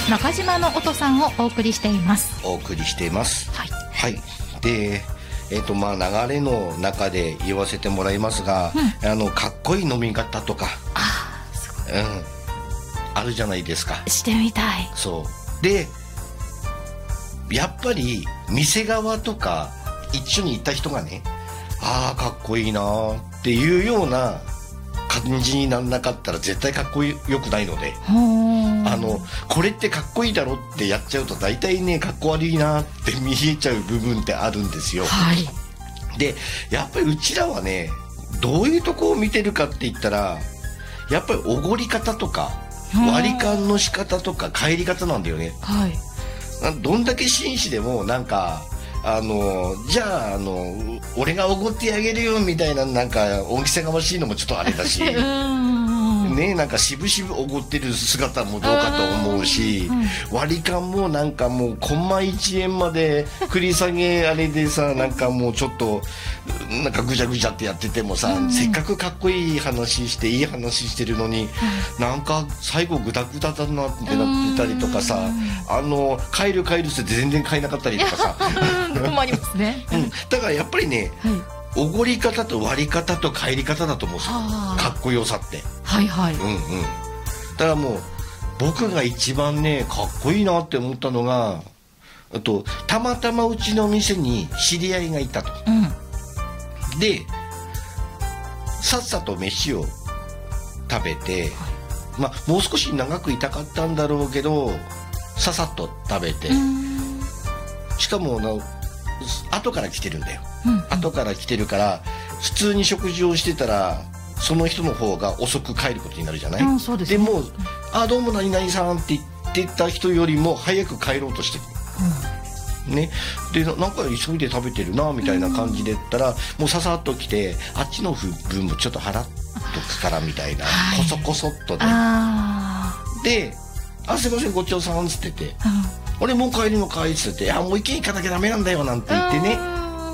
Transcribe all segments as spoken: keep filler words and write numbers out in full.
中島の音さんをお送りしています。 お送りしています。 はい、 はい、でえーとまあ、流れの中で言わせてもらいますが、うん、あのかっこいい飲み方とかあ, すごい、 うん、あるじゃないですか。 してみたい。 そうでやっぱり店側とか一緒に行った人がね、ああかっこいいなっていうような感じにならなかったら絶対かっこよくないので、あのこれってかっこいいだろってやっちゃうと大体ねかっこ悪いなって見えちゃう部分ってあるんですよ。 はい、 でやっぱりうちらはねどういうとこを見てるかって言ったらやっぱりおごり方とか割り勘の仕方とか帰り方なんだよね。 はい、 どんだけ紳士でもなんかあのじゃあ、あの俺がおごってあげるよみたいななんか恩着せがましいのもちょっとあれだしね、なんか渋々おごってる姿もどうかと思うし、割り勘もなんかもうコンマいちえんまで繰り下げあれでさなんかもうちょっとなんかぐちゃぐちゃってやっててもさ、うん、せっかくかっこいい話していい話してるのに、うん、なんか最後グダグダだなってなってたりとかさ、あの帰る帰るって全然買えなかったりとかさ困りますね、 うん、だからやっぱりね、はい、おごり方と割り方と帰り方だと思うんですよ、かっこよさって。 はいはい、 うんうん、だからもう僕が一番ねかっこいいなって思ったのが、あとたまたまうちの店に知り合いがいたと、うん、でさっさと飯を食べて、はい、まあもう少し長くいたかったんだろうけどささっと食べて、しかもの後から来てるんだよ、うんうん、後から来てるから普通に食事をしてたらその人の方が遅く帰ることになるじゃない、うん、そうですね、でも「あどうも何々さん」って言ってた人よりも早く帰ろうとしてる、うん、ね、でなんか急いで食べてるなみたいな感じで言ったら、うん、もうささっと来てあっちの分もちょっと払っとくからみたいな、はい、こそこそっとね、で「あすいませんごちそうさん」っつってて、うん、俺もう帰るのかいっつってて「あもう一軒行かなきゃダメなんだよ」なんて言ってね、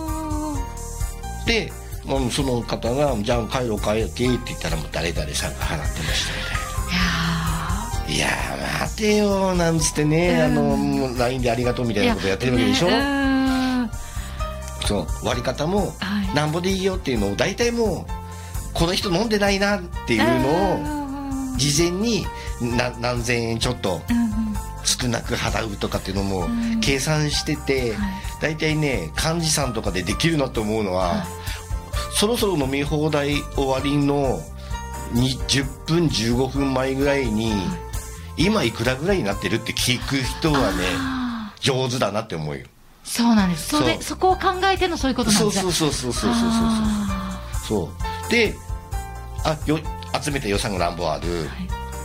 でもうその方が「じゃあ帰ろう帰ろう」って言ったらもう誰々さんが払ってましたみたいな。いやー待てよなんつってね、あの ライン でありがとうみたいなことやってるわけでしょ、ね、そう割り方もなんぼでいいよっていうのを大体もうこの人飲んでないなっていうのを事前にな何千円ちょっと少なく払うとかっていうのも計算してて、大体ね幹事さんとかでできるなと思うのは、そろそろ飲み放題終わりのじゅっぷんじゅうごふんまえぐらいに、はい、今いくらぐらいになってるって聞く人はね上手だなって思うよ。 そうなんです。 そ, でそこを考えてのそういうことなんですね。 そうそうそうそうそうそうそうそうで、あよ集めた予算が何本ある、はい、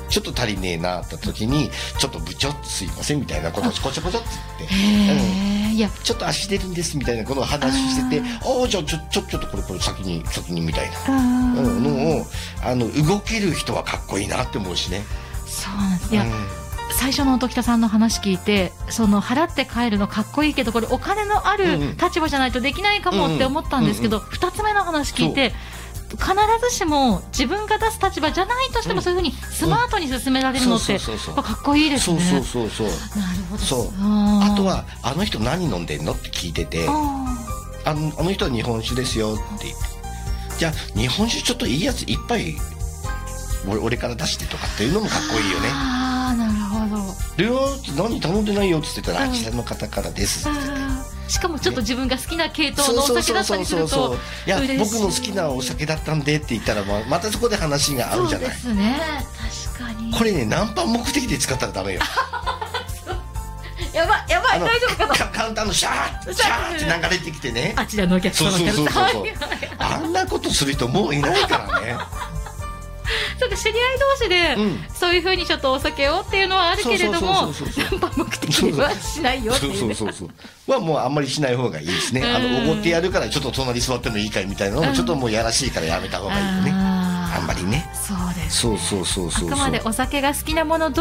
ちょっと足りねえなって時にちょっと部長すいませんみたいなことをこちょこちょって言って、うん、いやちょっと足出るんですみたいなことを話してて、ああじゃあちょちょちょっとこれこれ先に先にみたいな、うん、のをあの動ける人はかっこいいなって思うしね。 そうなんです。いや、うん、最初の音喜多さんの話聞いて、その払って帰るのかっこいいけどこれお金のある立場じゃないとできないかもって思ったんですけど、ふたつめの話聞いて必ずしも自分が出す立場じゃないとしても、そういうふうにスマートに進められるのってかっこいいですね。 そうそうそうそう。なるほど。そう。あとはあの人何飲んでんのって聞いてて、あのあの人は日本酒ですよって言って、じゃあ日本酒ちょっといいやついっぱい俺, 俺から出してとかっていうのもかっこいいよね。 ああなるほど。 で何頼んでないよって言ってたら、あちらの方からですって言ってて、 しかもちょっと自分が好きな系統のお酒だったりすると、 いや僕の好きなお酒だったんでって言ったら、まあ、またそこで話が合うじゃない。 そうですね、確かに。 これねナンパ目的で使ったらダメよやばいやばい大丈夫かな。 カウンターのシャーッシャーッって流れてきてね、 あちらのお客様から、そうそうそうそうあんなことする人もういないからねそうか、知り合い同士で、うん、そういうふうにちょっとお酒をっていうのはあるけれども、ナンパ目的にはしないよっていう。 そうそうそうそうはもうあんまりしない方がいいですね。あのおごってやるからちょっと隣座ってもいいかいみたいなのもちょっともうやらしいからやめた方がいいよね。あんまりね。 そうですね。 そうそうそうそう。 あくまでお酒が好きなもの